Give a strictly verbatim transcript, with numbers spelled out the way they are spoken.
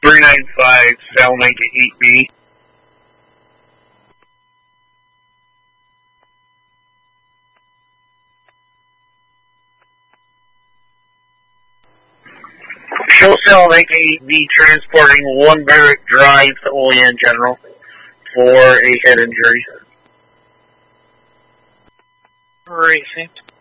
three ninety-five, Salamanca eight B. Show Salamanca eight B transporting one Barrett Drive to Olean General for a head injury. Racing.